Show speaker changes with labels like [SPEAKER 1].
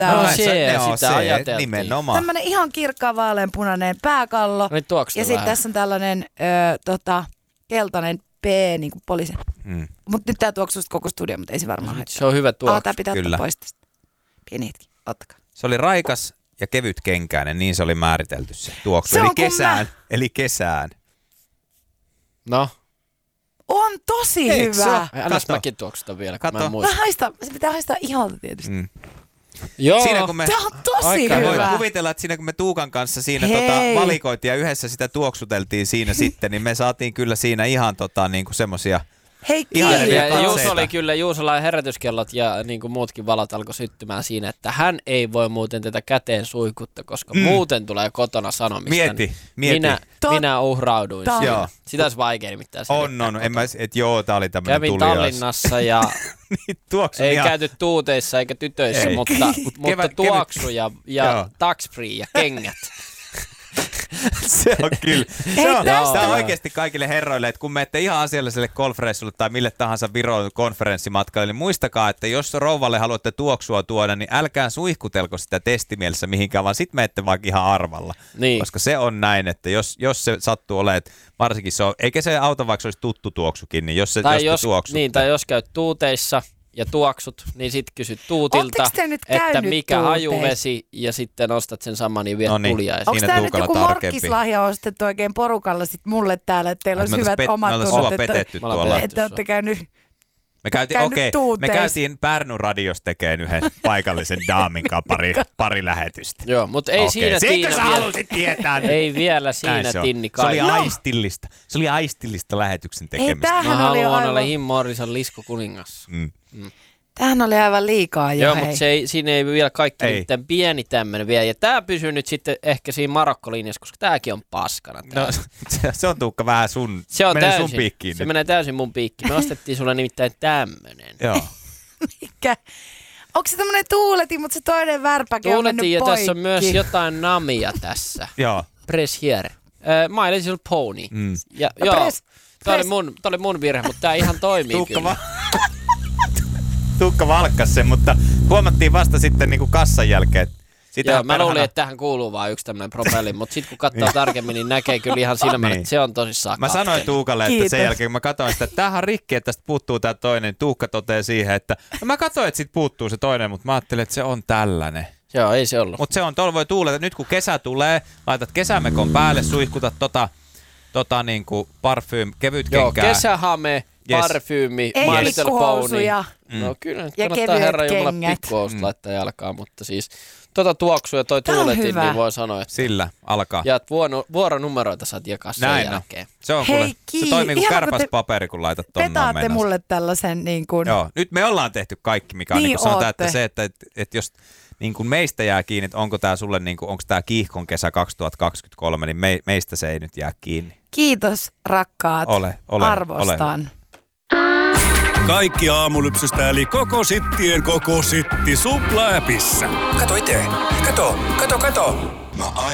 [SPEAKER 1] Sitä ajateltiin.
[SPEAKER 2] Nimenomaan.
[SPEAKER 3] Tämmönen ihan kirkkaan vaaleanpunainen pääkallo.
[SPEAKER 1] Ja
[SPEAKER 3] sitten tässä on tällainen keltainen P, niin kuin poliisi. Mutta nyt tää tuoksuu koko studio, mutta ei se varmaan haittaa.
[SPEAKER 1] Se on hyvä tuoksu.
[SPEAKER 3] Tää pitää ottaa pois tästä. Pieni hetki, ottakaa.
[SPEAKER 2] Se oli raikas ja kevyt kenkäinen, niin se oli määritelty se tuoksu. Eli kesään.
[SPEAKER 1] No.
[SPEAKER 3] On tosi hyvä.
[SPEAKER 1] Annas mäkin tuoksuta vielä, kun mä en muista.
[SPEAKER 3] Se pitää haistaa iholta tietysti.
[SPEAKER 1] Joo.
[SPEAKER 3] Tää on tosi hyvä.
[SPEAKER 2] Voin kuvitella, että siinä kun me Tuukan kanssa siinä valikoitiin ja yhdessä sitä tuoksuteltiin siinä sitten, niin me saatiin kyllä siinä ihan niinku semmosia...
[SPEAKER 3] Hei, kiitos.
[SPEAKER 1] Juusolla herätyskellot ja niin kuin muutkin valot alkoi syttymään siinä, että hän ei voi muuten tätä käteen suikutta, koska muuten tulee kotona sanomista.
[SPEAKER 2] Mieti.
[SPEAKER 1] Minä uhrauduin siinä. Sitä olisi vaikea nimittäin.
[SPEAKER 2] Tää oli tämmönen
[SPEAKER 1] kävin
[SPEAKER 2] tuliais.
[SPEAKER 1] Tallinnassa ja ei käyty tuuteissa eikä tytöissä, mutta tuoksu ja tax-free ja kengät.
[SPEAKER 2] Se on kyllä. Tämä on oikeasti kaikille herroille, että kun menette ihan asialliselle golfreissulle tai mille tahansa Viron konferenssimatkalle, niin muistakaa, että jos rouvalle haluatte tuoksua tuoda, niin älkää suihkutelko sitä testimielessä mihinkään, vaan sit menette vaikka ihan arvalla. Niin. Koska se on näin, että jos se sattuu olemaan, varsinkin se on, eikä se auta vaikka se olisi tuttu tuoksukin, niin jos tuoksutte.
[SPEAKER 1] Niin, tai jos käyt tuuteissa ja tuoksut, niin sit kysyt tuutilta, että mikä hajuvesi, ja sitten ostat sen saman ja viet tuliaisiin.
[SPEAKER 3] Onko tämä nyt joku morkkislahja ostettu oikein porukalla sit mulle täällä, että teillä olisi hyvät omat
[SPEAKER 2] tunnot,
[SPEAKER 3] että olette käynyt
[SPEAKER 2] me käytiin Pärnun radiossa tekemään yhden paikallisen daamin kanssa pari lähetystä.
[SPEAKER 1] Joo, mutta ei siinä
[SPEAKER 2] Tiina sä halusit tietää.
[SPEAKER 1] Ei vielä siinä Tinni kai.
[SPEAKER 2] Se oli aistillista lähetyksen tekemistä.
[SPEAKER 1] Mä haluan olla Jim Morrison liskokuningas.
[SPEAKER 3] Tämähän oli aivan liikaa jo.
[SPEAKER 1] Joo, mutta siinä ei vielä kaikki mitään pieni tämmöinen vielä. Ja tää pysyy nyt sitten ehkä siinä Marokko-linjassa, koska tääkin on paskana.
[SPEAKER 2] No, se on Tuukka vähän sun piikkiin.
[SPEAKER 1] Se menee täysin mun piikkiin. Me ostettiin sulle nimittäin tämmönen.
[SPEAKER 2] Joo.
[SPEAKER 3] Mikä? Onko se tämmönen tuuletin, mutta se toinen värpäke on mennyt poikki?
[SPEAKER 1] Ja tässä on myös jotain namia tässä.
[SPEAKER 2] Joo.
[SPEAKER 1] Press here. My Little Pony. Tää oli mun virhe, mutta tää ihan toimii kyllä.
[SPEAKER 2] Tuukka valkkas sen, mutta huomattiin vasta sitten niin kuin kassan jälkeen.
[SPEAKER 1] Joo, mä luulin, että tähän kuuluu vaan yksi tämmöinen propelli, mutta sitten kun katsoo tarkemmin, niin näkee kyllä ihan silmällä, että se on tosissaan
[SPEAKER 2] Mä sanoin Tuukalle, että sen jälkeen kun mä katsoin sitä, että tämähän on rikki, että tästä puuttuu tää toinen, Tuukka toteaa siihen, että mä katsoin, että sit puuttuu se toinen, mutta mä ajattelin, että se on tällainen.
[SPEAKER 1] Joo, ei se ollut.
[SPEAKER 2] Mutta se on, tuolla voi tuuleta, nyt kun kesä tulee, laitat kesämekon päälle, suihkutat niinku kevyt kenkää.
[SPEAKER 1] Joo, kesähame. Parfyymi, My Little Pony. No kyllä, kannattaa Herran Jumala pikkuhousut laittaa jalkaan, mutta siis tuoksu ja toi tuuletin, niin voi sanoa, että...
[SPEAKER 2] Sillä alkaa.
[SPEAKER 1] Ja vuoronumeroita saat jakaa sen jälkeen.
[SPEAKER 2] Se on kuule, se toimii kuin kärpäspaperi, kun laitat tonne.
[SPEAKER 3] Petaatte mulle tällaisen niin kuin...
[SPEAKER 2] Joo, nyt me ollaan tehty kaikki, mikä on niin kuin sanotaan, että se, että jos niin kuin meistä jää kiinni, että onko tää sulle niin kuin, onko tää kiihkon kesä 2023, niin meistä se ei nyt jää kiinni.
[SPEAKER 3] Kiitos rakkaat, arvostan.
[SPEAKER 4] Kaikki aamulypsystä eli koko sittien koko sitti Supla-äpissä.
[SPEAKER 5] Kato itse. Kato.